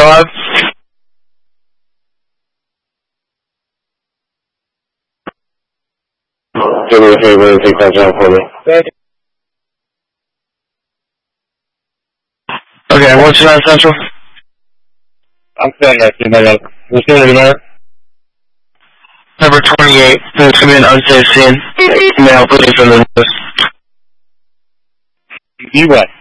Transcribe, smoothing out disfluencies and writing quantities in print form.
Go on. Do me a favor and take that job for me. Okay, what's your 9 Central? I'm saying that to you, what's your name? Number 28. There's going to be an unsafe scene. Male, please from the news. You what?